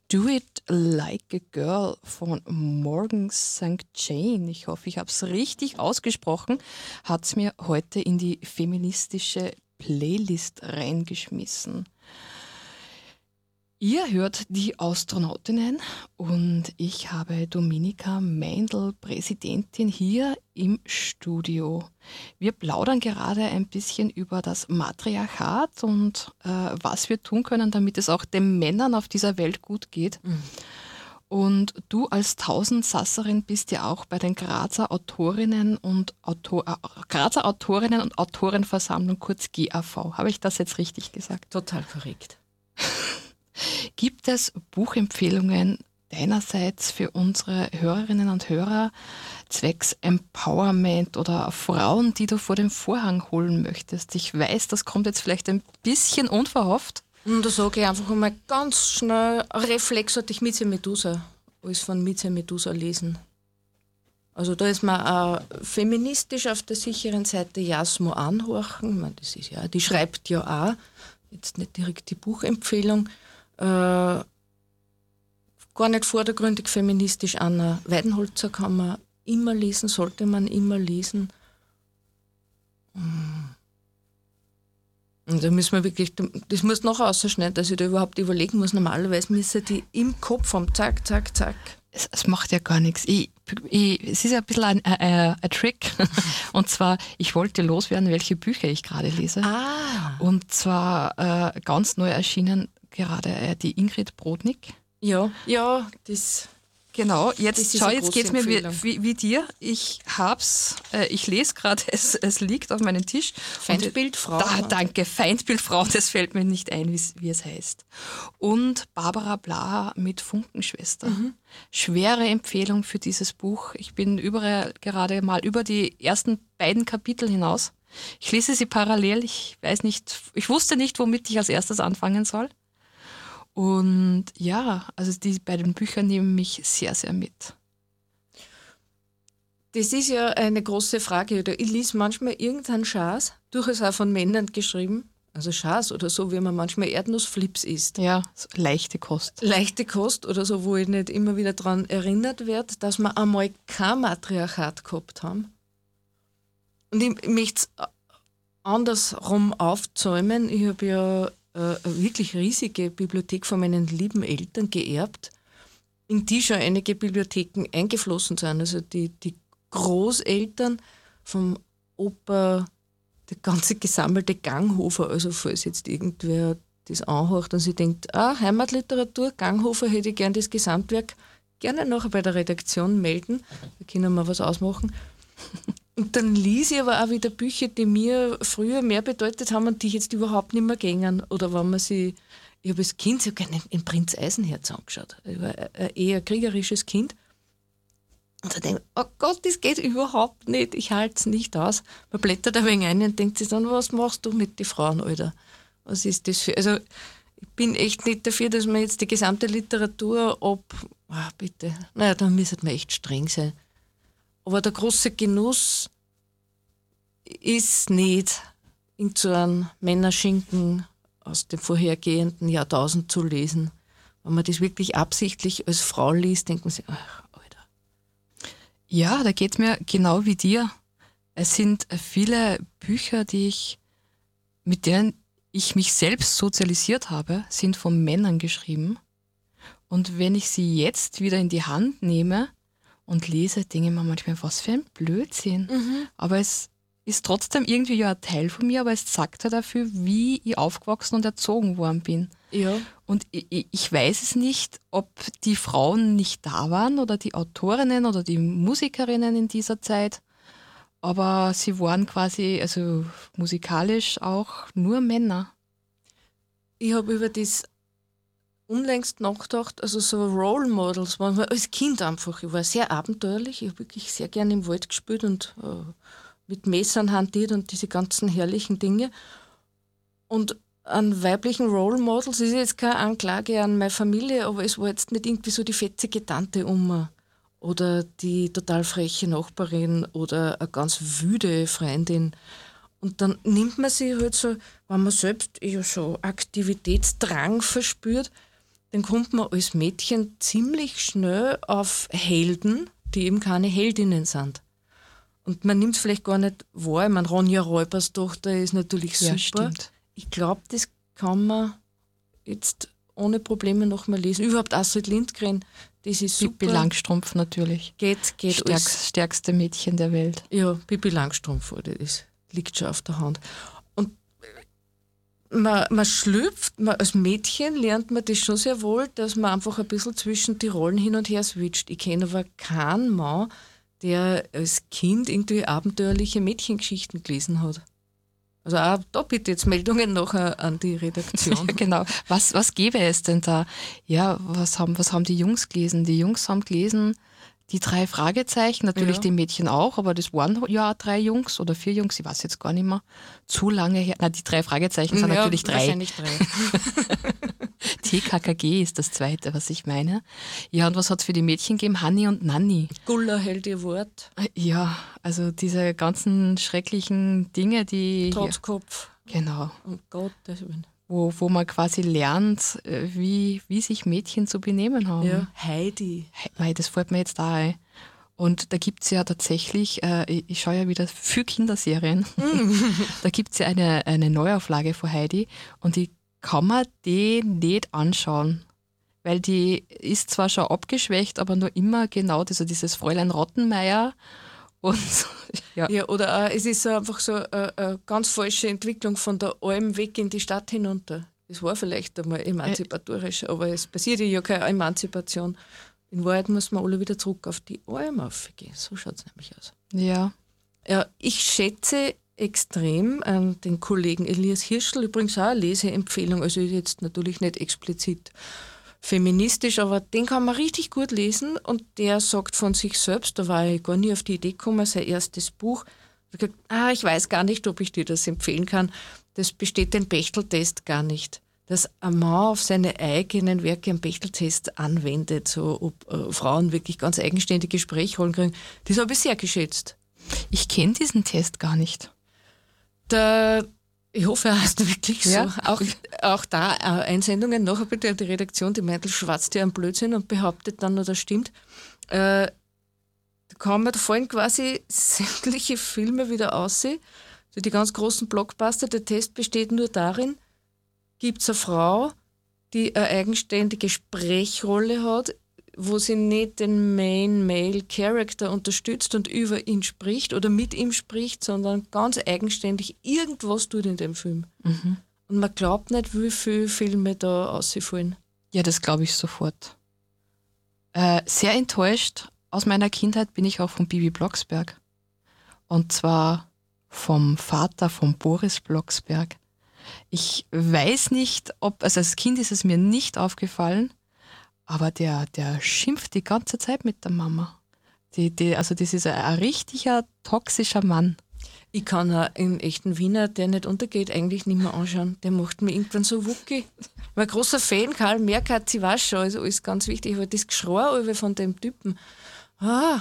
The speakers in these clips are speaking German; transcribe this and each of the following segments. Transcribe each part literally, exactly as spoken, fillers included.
Do It Like a Girl von Morgan Sankt Jane. Ich hoffe, ich habe es richtig ausgesprochen. Hat es mir heute in die feministische Playlist reingeschmissen. Ihr hört die Astronautinnen und ich habe Dominika Meindl, Präsidentin, hier im Studio. Wir plaudern gerade ein bisschen über das Matriarchat und äh, was wir tun können, damit es auch den Männern auf dieser Welt gut geht. Mhm. Und du als Tausendsasserin bist ja auch bei den Grazer Autorinnen und Autor, äh, Grazer Autorinnen und Autorenversammlung, kurz G A V. Habe ich das jetzt richtig gesagt? Total korrekt. Gibt es Buchempfehlungen deinerseits für unsere Hörerinnen und Hörer zwecks Empowerment oder Frauen, die du vor den Vorhang holen möchtest? Ich weiß, das kommt jetzt vielleicht ein bisschen unverhofft. Und da sage ich einfach einmal ganz schnell reflexartig Mieze Medusa, alles von Mieze Medusa lesen. Also da ist man auch feministisch auf der sicheren Seite Jasmo anhorchen. Ich meine, das ist ja, die schreibt ja auch, jetzt nicht direkt die Buchempfehlung, Äh, gar nicht vordergründig feministisch. Anna Weidenholzer kann man immer lesen, sollte man immer lesen. Und da müssen wir wirklich, das muss noch ausschneiden, dass ich da überhaupt überlegen muss. Normalerweise müssen die im Kopf haben, zack, zack, zack. Es, es macht ja gar nichts. Ich, ich, es ist ja ein bisschen ein, ein, ein Trick. Und zwar, ich wollte loswerden, welche Bücher ich gerade lese. Ah. Und zwar äh, ganz neu erschienen gerade äh, die Ingrid Brodnik. Ja, ja, das... Genau, jetzt schau, jetzt geht es mir wie, wie, wie dir. Ich hab's, äh, ich lese gerade, es, es liegt auf meinem Tisch. Feindbildfrau. Da, danke, Feindbildfrau, das fällt mir nicht ein, wie es heißt. Und Barbara Blaha mit Funkenschwester. Mhm. Schwere Empfehlung für dieses Buch. Ich bin überall gerade mal über die ersten beiden Kapitel hinaus. Ich lese sie parallel. Ich weiß nicht, ich wusste nicht, womit ich als erstes anfangen soll. Und ja, also die beiden Bücher nehmen mich sehr, sehr mit. Das ist ja eine große Frage. Ich lese manchmal irgendeinen Schaß, durchaus auch von Männern geschrieben, also Schaß oder so, wie man manchmal Erdnussflips isst. Ja, so leichte Kost. Leichte Kost oder so, wo ich nicht immer wieder daran erinnert werde, dass wir einmal kein Matriarchat gehabt haben. Und ich möchte es andersrum aufzäumen. Ich habe ja eine wirklich riesige Bibliothek von meinen lieben Eltern geerbt, in die schon einige Bibliotheken eingeflossen sind. Also die, die Großeltern vom Opa, der ganze gesammelte Ganghofer, also falls jetzt irgendwer das anhört und sich denkt, ah, Heimatliteratur, Ganghofer, hätte ich gern das Gesamtwerk, gerne nachher bei der Redaktion melden, da können wir was ausmachen. Und dann liess ich aber auch wieder Bücher, die mir früher mehr bedeutet haben und die jetzt überhaupt nicht mehr gängen. Oder wenn man sie, ich habe als Kind so gerne in Prinz Eisenherz angeschaut. Ich war ein eher kriegerisches Kind. Und da denke ich, oh Gott, das geht überhaupt nicht, ich halte es nicht aus. Man blättert ein wenig ein und denkt sich dann, was machst du mit den Frauen, Alter? Was ist das für... Also ich bin echt nicht dafür, dass man jetzt die gesamte Literatur ab... Ah, bitte, naja, dann müsste man echt streng sein. Aber der große Genuss ist nicht, irgend so einen Männerschinken aus dem vorhergehenden Jahrtausend zu lesen. Wenn man das wirklich absichtlich als Frau liest, denkt man sich, ach, Alter. Ja, da geht es mir genau wie dir. Es sind viele Bücher, die ich, mit denen ich mich selbst sozialisiert habe, sind von Männern geschrieben. Und wenn ich sie jetzt wieder in die Hand nehme und lese, denke ich mir manchmal, was für ein Blödsinn. Mhm. Aber es ist trotzdem irgendwie ja ein Teil von mir, aber es sagt ja dafür, wie ich aufgewachsen und erzogen worden bin. Ja. Und ich, ich weiß es nicht, ob die Frauen nicht da waren oder die Autorinnen oder die Musikerinnen in dieser Zeit, aber sie waren quasi, also musikalisch auch nur Männer. Ich habe über das unlängst nachgedacht, also so Role Models waren wir als Kind einfach. Ich war sehr abenteuerlich, ich habe wirklich sehr gerne im Wald gespielt und äh, mit Messern hantiert und diese ganzen herrlichen Dinge. Und an weiblichen Role Models ist jetzt keine Anklage an meine Familie, aber es war jetzt nicht irgendwie so die fetzige Tante um oder die total freche Nachbarin oder eine ganz wüde Freundin. Und dann nimmt man sich halt so, wenn man selbst eher so Aktivitätsdrang verspürt, dann kommt man als Mädchen ziemlich schnell auf Helden, die eben keine Heldinnen sind. Und man nimmt es vielleicht gar nicht wahr. Ich meine, Ronja Räuberstochter ist natürlich super. Ja, stimmt. Ich glaube, das kann man jetzt ohne Probleme noch mal lesen. Überhaupt Astrid Lindgren, das ist super. Pippi Langstrumpf natürlich. Geht, geht Stärk, alles. Stärkste Mädchen der Welt. Ja, Pippi Langstrumpf, das liegt schon auf der Hand. Und man, man schlüpft, man, als Mädchen lernt man das schon sehr wohl, dass man einfach ein bisschen zwischen die Rollen hin und her switcht. Ich kenne aber keinen Mann, der als Kind irgendwie abenteuerliche Mädchengeschichten gelesen hat. Also auch da bitte jetzt Meldungen nachher an die Redaktion. Ja, genau. Was, was gäbe es denn da? Ja, was haben, was haben die Jungs gelesen? Die Jungs haben gelesen die drei Fragezeichen, natürlich Ja. die Mädchen auch, aber das waren ja drei Jungs oder vier Jungs, ich weiß jetzt gar nicht mehr. Zu lange her. Na, die drei Fragezeichen sind Ja, natürlich drei. Wahrscheinlich drei. T K K G ist das zweite, was ich meine. Ja, und was hat es für die Mädchen gegeben? Hanni und Nanni. Gulla hält ihr Wort. Ja, also diese ganzen schrecklichen Dinge, die... Trotzkopf. Genau. Um Gottes Willen. Wo, wo man quasi lernt, äh, wie, wie sich Mädchen zu benehmen haben. Ja, Heidi. He- Mei, das fällt mir jetzt da ein. Und da gibt es ja tatsächlich, äh, ich, ich schaue ja wieder für Kinderserien, da gibt es ja eine, eine Neuauflage von Heidi und die kann man die nicht anschauen. Weil die ist zwar schon abgeschwächt, aber nur immer genau das, also dieses Fräulein Rottenmeier und ja. Ja, oder auch, es ist so einfach so eine, eine ganz falsche Entwicklung von der Alm weg in die Stadt hinunter. Das war vielleicht einmal emanzipatorisch, aber es passiert ja keine Emanzipation. In Wahrheit muss man alle wieder zurück auf die Alm aufgehen. So schaut es nämlich aus. Ja. Ja, ich schätze extrem an den Kollegen Elias Hirschl, übrigens auch eine Leseempfehlung, also jetzt natürlich nicht explizit feministisch, aber den kann man richtig gut lesen und der sagt von sich selbst, da war ich gar nie auf die Idee gekommen, sein erstes Buch, ich gesagt, ah, ich weiß gar nicht, ob ich dir das empfehlen kann, das besteht den Bechteltest gar nicht. Dass ein Mann auf seine eigenen Werke einen Bechteltest anwendet, so ob äh, Frauen wirklich ganz eigenständige Sprechrollen kriegen, das habe ich sehr geschätzt. Ich kenne diesen Test gar nicht. Der, ich hoffe, er heißt wirklich so. Ja. Auch, auch da äh, Einsendungen nachher bitte an die Redaktion. Die Meindl schwatzt ja einen Blödsinn und behauptet dann, das stimmt. Äh, da kann man, da fallen quasi sämtliche Filme wieder aussehen. Also die ganz großen Blockbuster. Der Test besteht nur darin, gibt es eine Frau, die eine eigenständige Sprechrolle hat, wo sie nicht den Main Male Character unterstützt und über ihn spricht oder mit ihm spricht, sondern ganz eigenständig irgendwas tut in dem Film. Mhm. Und man glaubt nicht, wie viele Filme da ausfallen. Ja, das glaube ich sofort. Äh, sehr enttäuscht aus meiner Kindheit bin ich auch von Bibi Blocksberg. Und zwar vom Vater von Boris Blocksberg. Ich weiß nicht, ob, also als Kind ist es mir nicht aufgefallen, aber der, der schimpft die ganze Zeit mit der Mama. Die, die, also das ist ein, ein richtiger toxischer Mann. Ich kann auch einen echten Wiener, der nicht untergeht, eigentlich nicht mehr anschauen. Der macht mir irgendwann so wucki. Ich bin ein großer Fan, Karl Merkert, sie weiß schon, also alles ganz wichtig, aber das Geschrei von dem Typen, ah,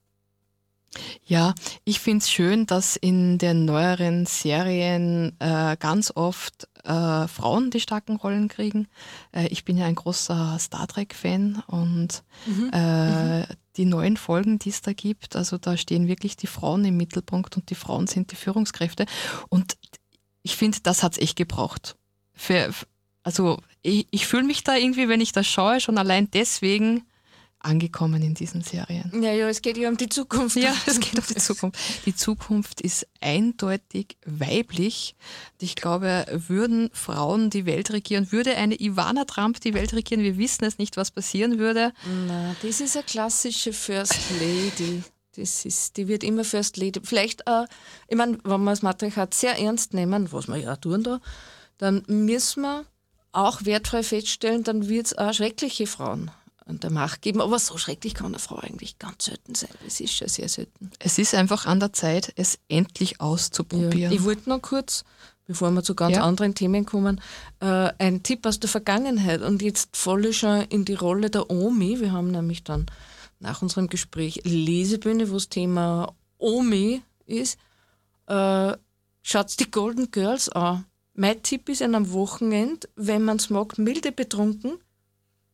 Ja, ich finde es schön, dass in den neueren Serien äh, ganz oft äh, Frauen die starken Rollen kriegen. Äh, ich bin ja ein großer Star Trek-Fan und mhm. äh, mhm. die neuen Folgen, die es da gibt, also da stehen wirklich die Frauen im Mittelpunkt und die Frauen sind die Führungskräfte. Und ich finde, das hat es echt gebraucht. Für, also ich, ich fühle mich da irgendwie, wenn ich das schaue, schon allein deswegen angekommen in diesen Serien. Ja, ja, es geht ja um die Zukunft. Ja, es geht um die Zukunft. Die Zukunft ist eindeutig weiblich. Ich glaube, würden Frauen die Welt regieren, würde eine Ivana Trump die Welt regieren, wir wissen es nicht, was passieren würde. Na, das ist eine klassische First Lady. Das ist, die wird immer First Lady. Vielleicht, äh, ich meine, wenn wir das Matriarchat sehr ernst nehmen, was wir ja tun da, dann müssen wir auch wertfrei feststellen, dann wird es auch schreckliche Frauen an der Macht geben. Aber so schrecklich kann eine Frau eigentlich ganz selten sein. Das ist schon sehr selten. Es ist einfach an der Zeit, es endlich auszuprobieren. Ja. Ich wollte noch kurz, bevor wir zu ganz ja. anderen Themen kommen, äh, ein Tipp aus der Vergangenheit. Und jetzt falle ich schon in die Rolle der Omi. Wir haben nämlich dann nach unserem Gespräch Lesebühne, wo das Thema Omi ist. Äh, schaut die Golden Girls an. Mein Tipp ist an einem Wochenende, wenn man es mag, milde betrunken,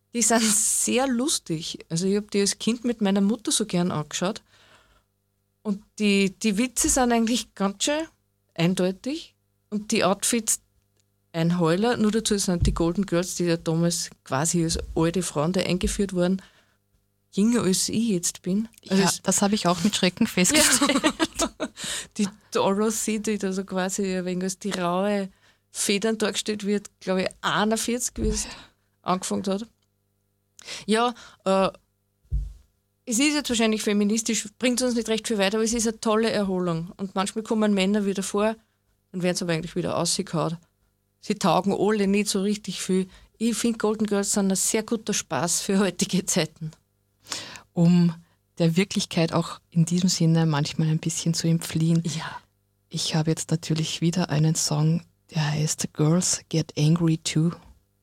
Die sind sehr lustig. Also ich habe die als Kind mit meiner Mutter so gern angeschaut. Und die, die Witze sind eigentlich ganz schön eindeutig. Und die Outfits ein Heuler. Nur dazu sind die Golden Girls, die ja damals quasi als alte Frauen da eingeführt wurden, jünger als ich jetzt bin. Also ja, das habe ich auch mit Schrecken festgestellt. Ja. Die Dorothy, die da so quasi ein wenig als die raue Federn dargestellt wird, glaube ich, einundvierzig, wie es angefangen hat. Ja, äh, es ist jetzt wahrscheinlich feministisch, bringt uns nicht recht viel weiter, aber es ist eine tolle Erholung. Und manchmal kommen Männer wieder vor, dann werden sie aber eigentlich wieder rausgehauen. Sie taugen alle nicht so richtig viel. Ich finde, Golden Girls sind ein sehr guter Spaß für heutige Zeiten. Um der Wirklichkeit auch in diesem Sinne manchmal ein bisschen zu entfliehen. Ja. Ich habe jetzt natürlich wieder einen Song, der heißt Girls Get Angry Too.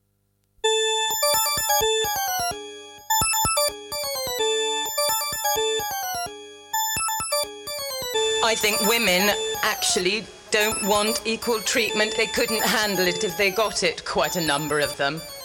I think women actually don't want equal treatment. They couldn't handle it if they got it, quite a number of them.